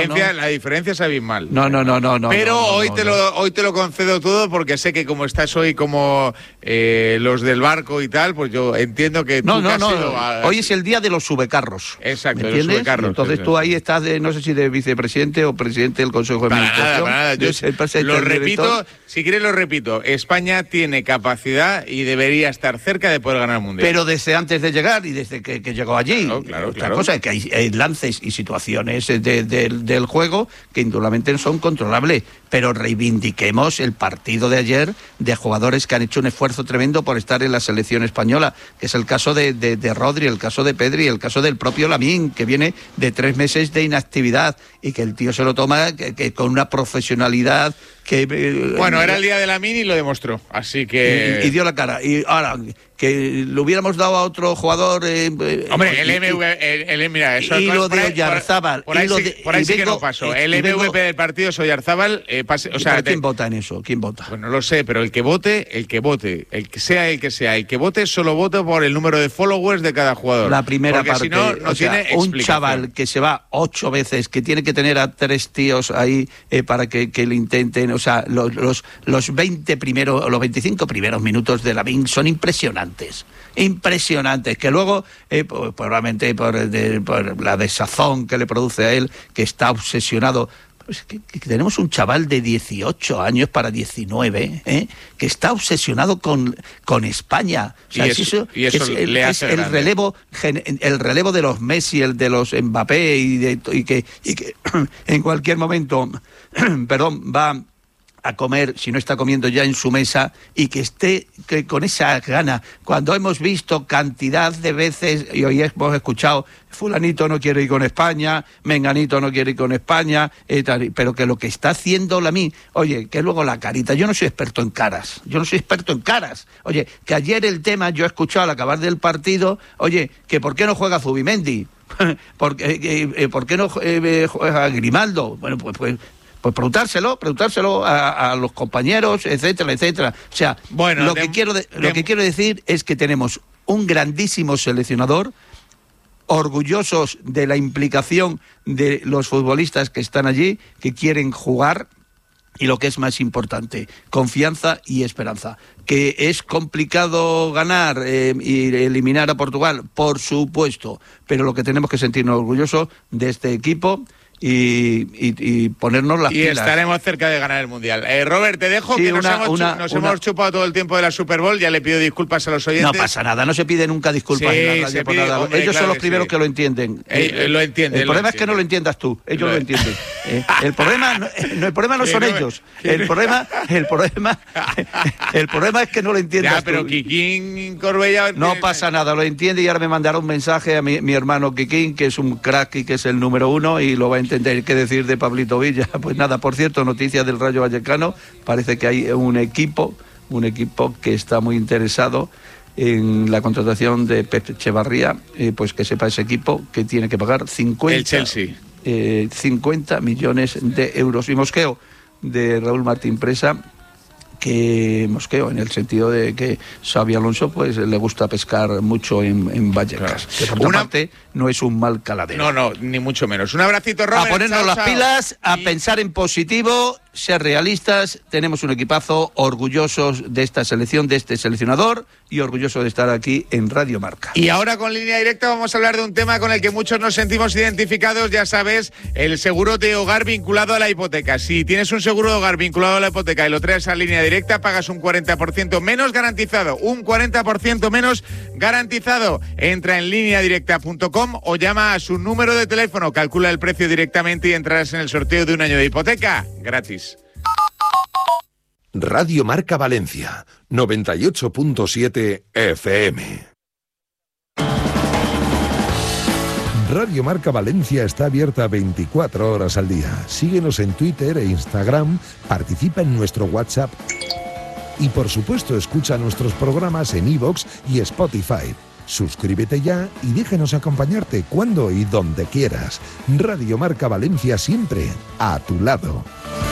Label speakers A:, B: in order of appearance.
A: La diferencia es abismal.
B: No.
A: Pero hoy te lo concedo todo porque sé que como estás hoy como los del barco y tal, pues yo entiendo que tú
B: Hoy es el día de los subecarros.
A: Exacto,
B: de los
A: subecarros.
B: Entonces tú ahí estás no sé si de vicepresidente o presidente del Consejo de Administración.
A: Para nada. Lo repito, si quieres lo repito. España tiene capacidad y debería estar cerca de poder ganar el Mundial.
B: Pero desde antes de llegar y desde que llegó allí.
A: Claro.
B: Otra cosa es que hay lances y situaciones del juego que indudablemente son controlables. Pero reivindiquemos el partido de ayer de jugadores que han hecho un esfuerzo tremendo por estar en la selección española, que es el caso de Rodri, el caso de Pedri, el caso del propio Lamine, que viene de 3 meses de inactividad y que el tío se lo toma que con una profesionalidad que...
A: Bueno, era el día de Lamine y lo demostró, así que...
B: Y dio la cara. Y ahora, que lo hubiéramos dado a otro jugador...
A: Hombre, mira, eso...
B: Y lo de Oyarzábal.
A: Por ahí sí que no pasó. El MVP del partido es Oyarzábal.
B: ¿Quién vota en eso? ¿Quién vota?
A: Pues no lo sé, pero el que vote, el que vote, solo vota por el número de followers de cada jugador.
B: La primera parte,
A: si no tiene
B: un chaval que se va 8 veces, que tiene que tener a 3 tíos ahí para que le intenten, los 20 primeros, los 25 primeros minutos de Lamine son impresionantes, que luego, probablemente por la desazón que le produce a él, que está obsesionado. Pues que tenemos un chaval de 18 años para 19, que está obsesionado con España. O sea, es el relevo de los Messi, el de los Mbappé y que en cualquier momento, va a comer, si no está comiendo ya en su mesa, y que esté con esa gana. Cuando hemos visto cantidad de veces, y hoy hemos escuchado, fulanito no quiere ir con España, menganito no quiere ir con España, pero que lo que está haciendo Lamine, oye, que luego la carita, yo no soy experto en caras, oye, que ayer el tema, yo he escuchado al acabar del partido, oye, que ¿por qué no juega Zubimendi? ¿Por qué no juega Grimaldo? Bueno, pues preguntárselo a los compañeros, etcétera. O sea, bueno, lo que quiero decir es que tenemos un grandísimo seleccionador, orgullosos de la implicación de los futbolistas que están allí, que quieren jugar, y lo que es más importante, confianza y esperanza. ¿Que es complicado ganar y eliminar a Portugal? Por supuesto, pero lo que tenemos que sentirnos orgullosos de este equipo y ponernos las pilas. Y
A: estaremos cerca de ganar el Mundial. Robert, te dejo, sí, que nos hemos chupado todo el tiempo de la Super Bowl, ya le pido disculpas a los oyentes.
B: No pasa nada, no se pide nunca disculpas en la radio por nada. Hombre, ellos son los primeros que lo entienden.
A: Lo entienden.
B: El problema es que no lo entiendas tú, ellos lo entienden. El problema no son ellos. El problema es que no lo entiendas tú.
A: Pero Kikín Corbella...
B: No pasa nada, lo entiende, y ahora me mandará un mensaje a mi hermano Kikín, que es un crack y que es el número 1, y lo va a entender. ¿Qué decir de Pablito Villa? Pues nada, por cierto, noticias del Rayo Vallecano, parece que hay un equipo que está muy interesado en la contratación de Pep Echevarría, pues que sepa ese equipo que tiene que pagar 50 millones de euros. Y Mosqueo, de Raúl Martín Presa, que Mosqueo, en el sentido de que Xabi Alonso pues le gusta pescar mucho en Vallecas, que por otra parte no es un mal caladero.
A: No, ni mucho menos. Un abracito, Robert.
B: A ponernos las pilas, a pensar en positivo, ser realistas. Tenemos un equipazo, orgullosos de esta selección, de este seleccionador, y orgullosos de estar aquí en Radio Marca.
A: Y ahora con Línea Directa vamos a hablar de un tema con el que muchos nos sentimos identificados, ya sabes, el seguro de hogar vinculado a la hipoteca. Si tienes un seguro de hogar vinculado a la hipoteca y lo traes a Línea Directa, pagas un 40% menos garantizado. Un 40% menos garantizado. Entra en lineadirecta.com o llama a su número de teléfono, calcula el precio directamente y entrarás en el sorteo de un año de hipoteca gratis.
C: Radio Marca Valencia, 98.7 FM. Radio Marca Valencia está abierta 24 horas al día. Síguenos en Twitter e Instagram, participa en nuestro WhatsApp y, por supuesto, escucha nuestros programas en iVoox y Spotify. Suscríbete ya y déjanos acompañarte cuando y donde quieras. Radio Marca Valencia, siempre a tu lado.